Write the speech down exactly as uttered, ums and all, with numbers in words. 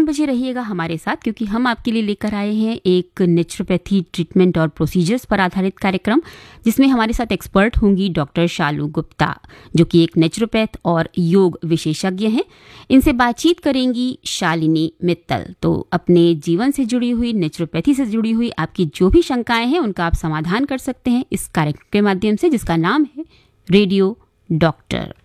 बजे रहिएगा हमारे साथ, क्योंकि हम आपके लिए लेकर आए हैं एक नेचुरोपैथी ट्रीटमेंट और प्रोसीजर्स पर आधारित कार्यक्रम, जिसमें हमारे साथ एक्सपर्ट होंगी डॉक्टर शालू गुप्ता, जो कि एक नेचुरोपैथ और योग विशेषज्ञ हैं। इनसे बातचीत करेंगी शालिनी मित्तल। तो अपने जीवन से जुड़ी हुई, नेचुरोपैथी से जुड़ी हुई आपकी जो भी शंकाएं हैं उनका आप समाधान कर सकते हैं इस कार्यक्रम के माध्यम से, जिसका नाम है रेडियो डॉक्टर।